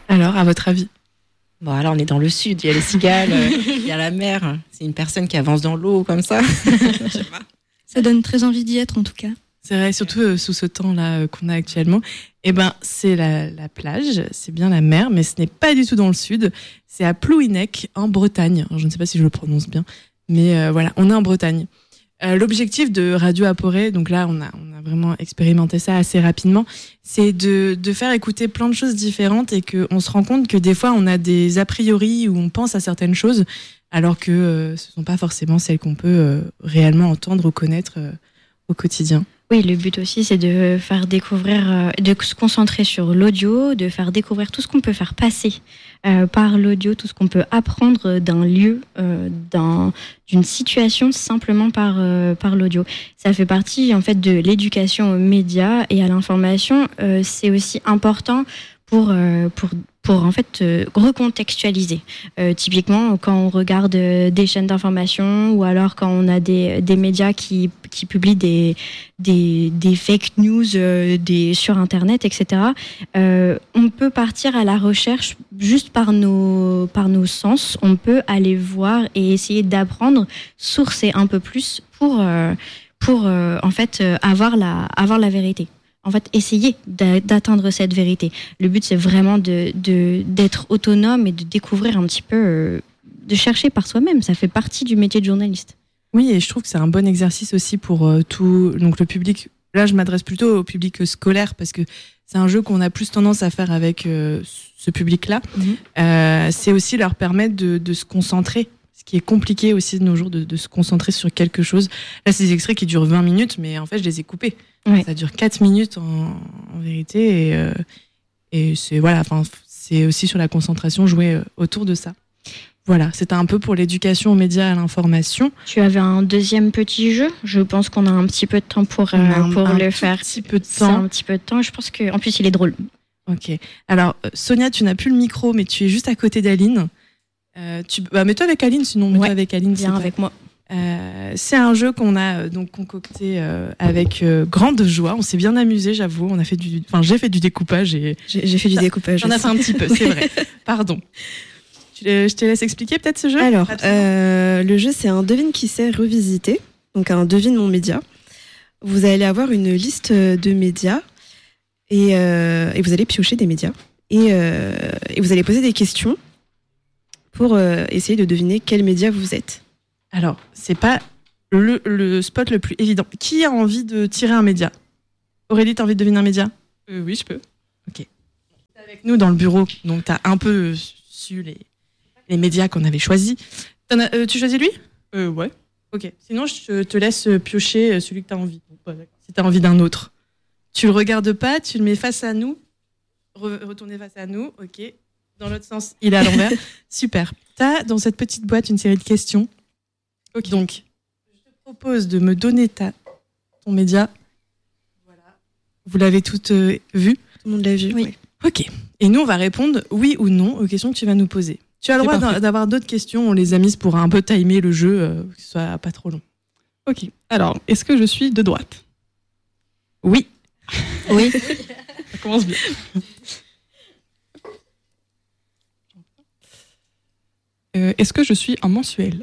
Alors, à votre avis? Bon, là, on est dans le sud, il y a les cigales, il y a la mer. C'est une personne qui avance dans l'eau comme ça. Je sais pas. Ça donne très envie d'y être en tout cas. C'est vrai, surtout sous ce temps-là qu'on a actuellement. Eh ben, c'est la plage, c'est bien la mer, mais ce n'est pas du tout dans le sud. C'est à Plouhinec, en Bretagne. Alors, je ne sais pas si je le prononce bien, mais voilà, on est en Bretagne. L'objectif de Radio Aporé, donc là, on a vraiment expérimenté ça assez rapidement, c'est de faire écouter plein de choses différentes et qu'on se rend compte que des fois, on a des a priori où on pense à certaines choses, alors que ce ne sont pas forcément celles qu'on peut réellement entendre ou connaître au quotidien. Oui, le but aussi, c'est de faire découvrir, de se concentrer sur l'audio, de faire découvrir tout ce qu'on peut faire passer par l'audio, tout ce qu'on peut apprendre d'un lieu, d'une situation simplement par l'audio. Ça fait partie en fait de l'éducation aux médias et à l'information. C'est aussi important pour en fait recontextualiser. Typiquement, quand on regarde des chaînes d'information ou alors quand on a des médias qui publient des fake news sur Internet, etc., on peut partir à la recherche juste par nos sens. On peut aller voir et essayer d'apprendre, sourcer un peu plus pour en fait avoir la vérité. En fait, essayer d'atteindre cette vérité. Le but, c'est vraiment d'être autonome et de découvrir un petit peu, de chercher par soi-même. Ça fait partie du métier de journaliste. Oui, et je trouve que c'est un bon exercice aussi pour tout donc le public. Là, je m'adresse plutôt au public scolaire parce que c'est un jeu qu'on a plus tendance à faire avec ce public-là. C'est aussi leur permettre de se concentrer. Ce qui est compliqué aussi de nos jours, de se concentrer sur quelque chose. Là, c'est des extraits qui durent 20 minutes, mais en fait, je les ai coupés. Ouais. Ça dure 4 minutes en vérité. Et c'est, voilà, c'est aussi sur la concentration, jouer autour de ça. Voilà, c'était un peu pour l'éducation aux médias et à l'information. Tu avais un deuxième petit jeu. Je pense qu'on a un petit peu de temps pour le faire. Un petit peu de temps. C'est un petit peu de temps. Je pense qu'en plus, il est drôle. Ok. Alors, Sonia, tu n'as plus le micro, mais tu es juste à côté d'Aline. Mets-toi avec Aline, sinon mets-toi avec Aline. Viens avec moi. C'est un jeu qu'on a donc concocté avec grande joie. On s'est bien amusé, j'avoue. J'ai fait du découpage et j'ai fait du découpage. J'en ai fait un petit peu, c'est vrai. Pardon. Je te laisse expliquer peut-être ce jeu. Alors, le jeu, c'est un devine qui sait revisité, donc un devine mon média. Vous allez avoir une liste de médias et vous allez piocher des médias et vous allez poser des questions pour essayer de deviner quel média vous êtes. Alors, c'est pas le spot le plus évident. Qui a envie de tirer un média? Aurélie, t'as envie de deviner un média? Oui, je peux. Ok. T'es avec nous dans le bureau, donc t'as un peu su les médias qu'on avait choisis. Tu choisis lui? Ouais. Ok. Sinon, je te laisse piocher celui que t'as envie. Si t'as envie d'un autre. Tu le regardes pas, tu le mets face à nous. Retournez face à nous, ok. Dans l'autre sens, il est à l'envers. Super. T'as dans cette petite boîte une série de questions. Okay. Donc, je te propose de me donner ton média. Voilà. Vous l'avez toutes vu? Tout le monde l'a vu. Oui. Ok. Et nous, on va répondre oui ou non aux questions que tu vas nous poser. Tu as le droit d'avoir d'autres questions. On les a mises pour un peu timer le jeu, que ce soit pas trop long. Ok. Alors, est-ce que je suis de droite? Oui. Oui. Ça commence bien. Est-ce que je suis un mensuel?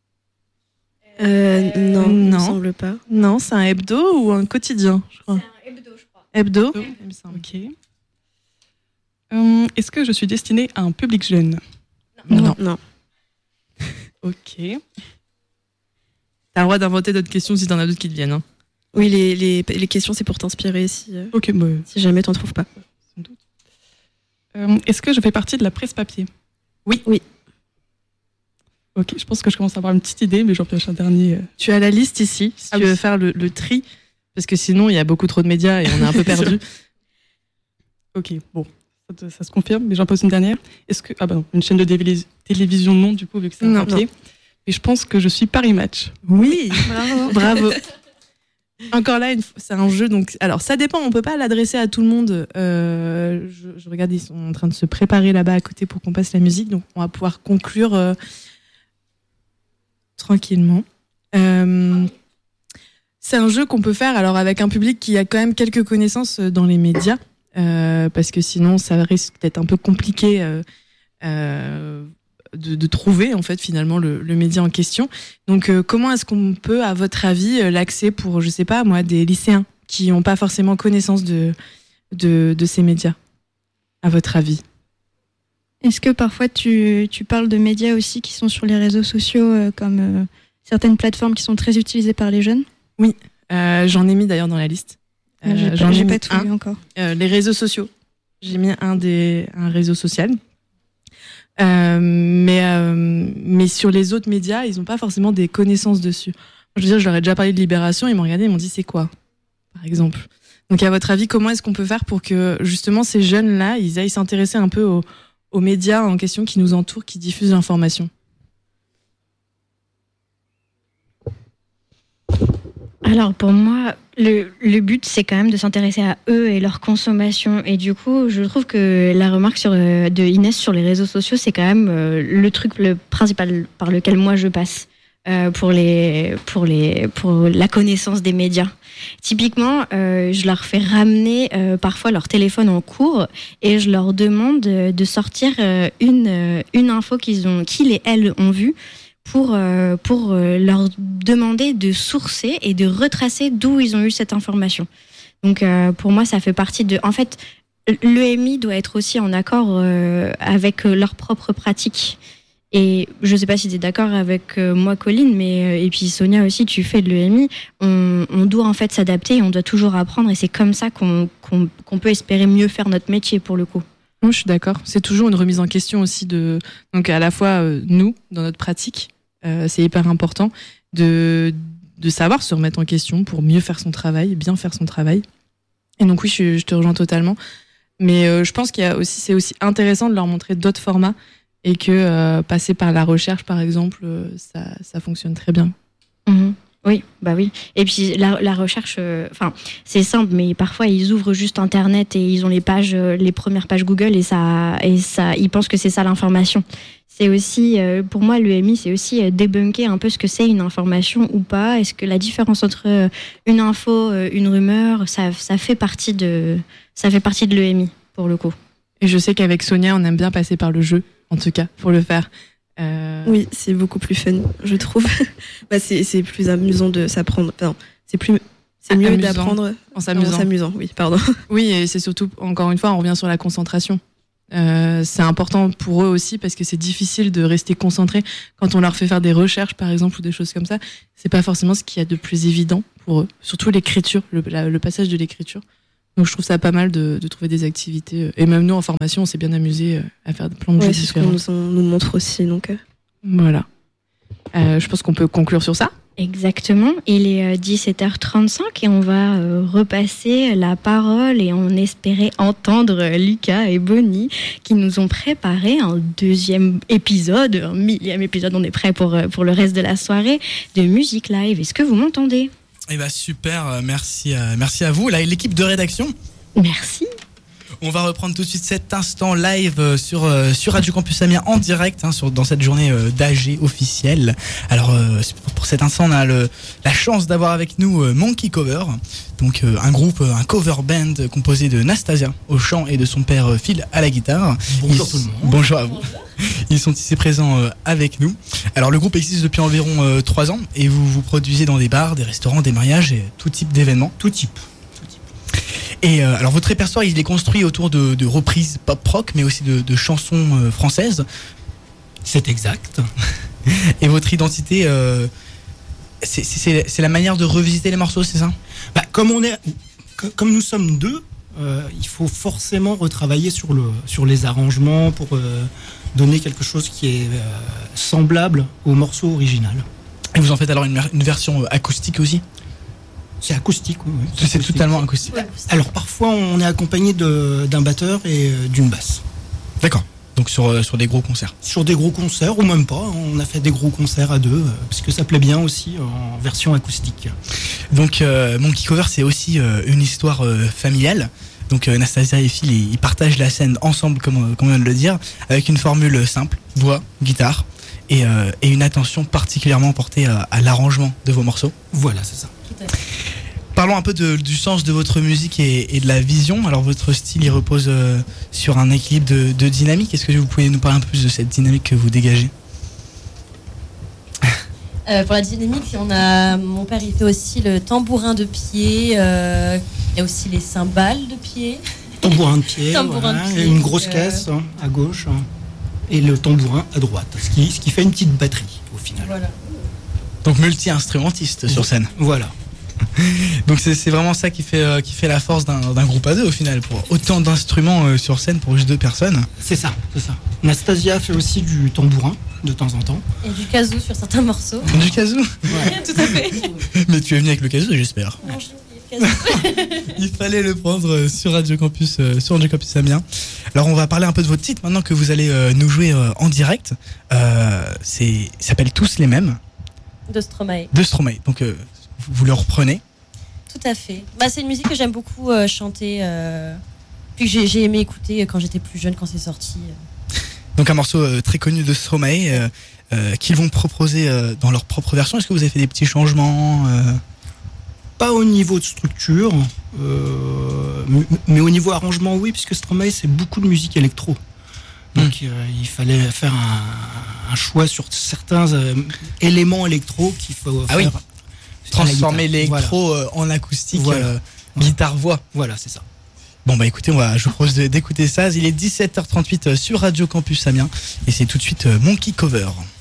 Non, il me semble pas. Non, c'est un hebdo ou un quotidien, je crois. C'est un hebdo, je crois. Hebdo, il me semble. Ok. Est-ce que je suis destinée à un public jeune? Non. Ok. T'as le droit d'inventer d'autres questions si t'en as d'autres qui te viennent. Hein. Oui, les questions, c'est pour t'inspirer si jamais t'en trouves pas. Sans doute. Est-ce que je fais partie de la presse papier? Oui. Ok, je pense que je commence à avoir une petite idée, mais j'en pioche un dernier. Tu as la liste ici, si tu veux faire le tri, parce que sinon, il y a beaucoup trop de médias et on est un peu perdu. Ok, bon, ça se confirme, mais j'en pose une dernière. Est-ce que... une chaîne de télévision, non, du coup, vu que c'est un papier. Mais je pense que je suis Paris Match. Oui, bravo. Encore là, c'est un jeu, donc... Alors, ça dépend, on peut pas l'adresser à tout le monde. Je regarde, ils sont en train de se préparer là-bas à côté pour qu'on passe la musique, donc on va pouvoir conclure... tranquillement. C'est un jeu qu'on peut faire alors avec un public qui a quand même quelques connaissances dans les médias. parce que sinon ça risque d'être un peu compliqué de trouver en fait finalement le média en question. Donc comment est-ce qu'on peut, à votre avis, l'accès pour, je sais pas moi, des lycéens qui n'ont pas forcément connaissance de ces médias, à votre avis? Est-ce que parfois tu parles de médias aussi qui sont sur les réseaux sociaux, comme certaines plateformes qui sont très utilisées par les jeunes? Oui, j'en ai mis d'ailleurs dans la liste. J'ai pas tout lu encore. Les réseaux sociaux. J'ai mis un réseau social. Mais sur les autres médias, ils n'ont pas forcément des connaissances dessus. Je veux dire, je leur ai déjà parlé de Libération, ils m'ont regardé, ils m'ont dit c'est quoi, par exemple. Donc à votre avis, comment est-ce qu'on peut faire pour que justement ces jeunes-là, ils aillent s'intéresser un peu aux médias en question qui nous entourent, qui diffusent l'information? Alors pour moi, le but c'est quand même de s'intéresser à eux et leur consommation. Et du coup, je trouve que la remarque de Inès sur les réseaux sociaux, c'est quand même le truc le principal par lequel moi je passe pour la connaissance des médias. Typiquement, je leur fais ramener parfois leur téléphone en cours et je leur demande de sortir une info qu'ils et elles ont vue, pour leur demander de sourcer et de retracer d'où ils ont eu cette information. Donc pour moi, ça fait partie de... En fait, l'EMI doit être aussi en accord avec leurs propres pratiques. Et je ne sais pas si tu es d'accord avec moi, Colline, mais et puis Sonia aussi, tu fais de l'EMI. On doit en fait s'adapter et on doit toujours apprendre. Et c'est comme ça qu'on peut espérer mieux faire notre métier, pour le coup. Je suis d'accord. C'est toujours une remise en question aussi donc à la fois nous, dans notre pratique, c'est hyper important de savoir se remettre en question pour mieux faire son travail, bien faire son travail. Et donc oui, je te rejoins totalement. Mais je pense c'est aussi intéressant de leur montrer d'autres formats et que passer par la recherche, par exemple, ça fonctionne très bien. Mmh. Oui, bah oui. Et puis la recherche, c'est simple, mais parfois ils ouvrent juste Internet et ils ont les premières pages Google et ça, ils pensent que c'est ça l'information. C'est aussi, pour moi, l'EMI, c'est aussi débunker un peu ce que c'est une information ou pas. Est-ce que la différence entre une info, une rumeur, ça fait partie de l'EMI, pour le coup. Et je sais qu'avec Sonia, on aime bien passer par le jeu, en tout cas, pour le faire. Oui, c'est beaucoup plus fun, je trouve. C'est plus amusant de s'apprendre. Enfin, c'est mieux amusant d'apprendre en s'amusant. Oui, pardon. Oui, et c'est surtout, encore une fois, on revient sur la concentration. C'est important pour eux aussi parce que c'est difficile de rester concentré quand on leur fait faire des recherches, par exemple, ou des choses comme ça. C'est pas forcément ce qu'il y a de plus évident pour eux. Surtout l'écriture, le passage de l'écriture. Donc je trouve ça pas mal de trouver des activités. Et même nous, en formation, on s'est bien amusé à faire plein de jeux différents. C'est ce qu'on nous montre aussi. Donc Voilà. Je pense qu'on peut conclure sur ça. Exactement. Il est 17h35 et on va repasser la parole et on espérait entendre Lucas et Bonnie qui nous ont préparé un deuxième épisode, un millième épisode. On est prêt pour le reste de la soirée de Musique Live. Est-ce que vous m'entendez ? Eh ben super, merci à vous, là, l'équipe de rédaction. Merci. On va reprendre tout de suite cet instant live sur Radio Campus Amiens en direct dans cette journée d'AG officielle. Alors pour cet instant, on a la chance d'avoir avec nous Monkey Cover, donc un cover band composé de Nastasia au chant et de son père Phil à la guitare. Bonjour tout le monde. Bonjour à vous. Ils sont ici présents avec nous. Alors le groupe existe depuis environ 3 ans et vous produisez dans des bars, des restaurants, des mariages et tout type d'événements. Tout type. Et alors votre répertoire il est construit autour de reprises pop-rock mais aussi de chansons françaises. C'est exact. Et votre identité, c'est la manière de revisiter les morceaux, c'est ça ? Comme nous sommes deux, il faut forcément retravailler sur les arrangements pour donner quelque chose qui est semblable au morceau original. Et vous en faites alors une version acoustique aussi ? C'est acoustique, oui. C'est acoustique. Totalement acoustique. Ouais. Alors parfois on est accompagné d'un batteur et d'une basse. D'accord. Donc sur des gros concerts. Sur des gros concerts ou même pas. On a fait des gros concerts à deux parce que ça plaît bien aussi en version acoustique. Donc Monkey Cover c'est aussi une histoire familiale. Donc Nastasia et Phil ils partagent la scène ensemble comme on vient de le dire avec une formule simple, voix, guitare et une attention particulièrement portée à l'arrangement de vos morceaux. Voilà, c'est ça. Tout à fait. Parlons un peu du sens de votre musique et de la vision. Alors votre style il repose sur un équilibre de dynamique. Est-ce que vous pouvez nous parler un peu plus de cette dynamique que vous dégagez? Pour la dynamique, mon père il fait aussi le tambourin de pied, il y a aussi les cymbales de pied. Tambourin de pied, Tambourin de pied, et une grosse caisse à gauche et le tambourin à droite, ce qui fait une petite batterie au final. Voilà. Donc multi-instrumentiste sur scène. Voilà. Donc c'est vraiment ça qui fait la force d'un groupe à deux au final, pour autant d'instruments sur scène pour juste 2 personnes. C'est ça. Nastasia fait aussi du tambourin de temps en temps. Et du kazoo sur certains morceaux. Du kazoo? Ouais. Tout à fait. Mais tu es venu avec le kazoo, j'espère. Non, j'ai oublié le kazoo. Il fallait le prendre sur Radio Campus Amiens. Alors on va parler un peu de votre titre maintenant que vous allez nous jouer en direct. Ça s'appelle Tous les mêmes. De Stromae. Donc vous le reprenez. Tout à fait. C'est une musique que j'aime beaucoup chanter, puis que j'ai aimé écouter quand j'étais plus jeune, quand c'est sorti. Donc un morceau très connu de Stromae qu'ils vont proposer dans leur propre version. Est-ce que vous avez fait des petits changements Pas au niveau de structure, mais au niveau arrangement, oui, puisque Stromae c'est beaucoup de musique électro. Donc il fallait faire un choix sur certains éléments électro qu'il faut faire. Oui. Transformer l'électro en acoustique, guitare-voix. Voilà, c'est ça. Bon écoutez, je vous propose d'écouter ça. Il est 17h38 sur Radio Campus Amiens et c'est tout de suite Monkey Cover.